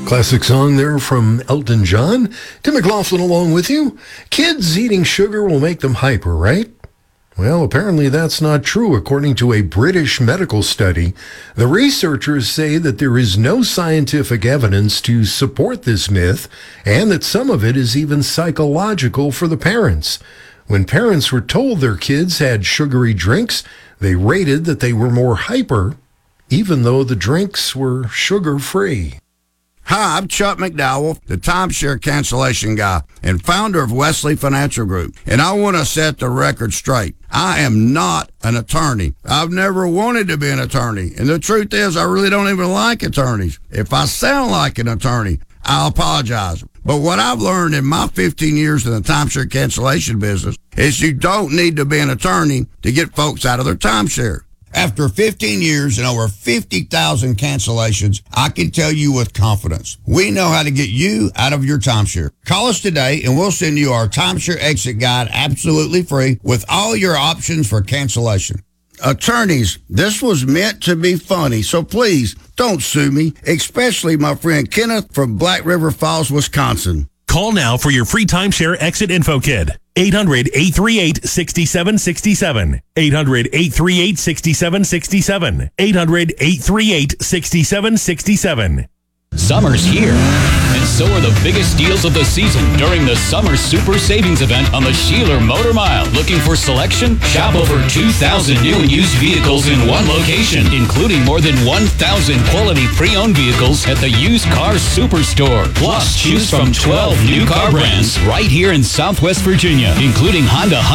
Classic song there from Elton John. Tim McLaughlin along with you. Kids eating sugar will make them hyper, right? Well, apparently that's not true. According to a British medical study, the researchers say that there is no scientific evidence to support this myth, and that some of it is even psychological for the parents. When parents were told their kids had sugary drinks, they rated that they were more hyper, even though the drinks were sugar-free. Hi, I'm Chuck McDowell, the timeshare cancellation guy and founder of Wesley Financial Group. And I want to set the record straight. I am not an attorney. I've never wanted to be an attorney. And the truth is, I really don't even like attorneys. If I sound like an attorney, I'll apologize. But what I've learned in my 15 years in the timeshare cancellation business is you don't need to be an attorney to get folks out of their timeshare. After 15 years and over 50,000 cancellations, I can tell you with confidence, we know how to get you out of your timeshare. Call us today and we'll send you our timeshare exit guide absolutely free with all your options for cancellation. Attorneys, this was meant to be funny, so please don't sue me, especially my friend Kenneth from Black River Falls, Wisconsin. Call now for your free timeshare exit info kit. 800-838-6767. 800-838-6767. 800-838-6767. Summer's here, and so are the biggest deals of the season during the Summer Super Savings Event on the Sheeler Motor Mile. Looking for selection? Shop over 2,000 new and used vehicles in one location, including more than 1,000 quality pre-owned vehicles at the Used Car Superstore. Plus, choose from 12 new car brands right here in Southwest Virginia, including Honda,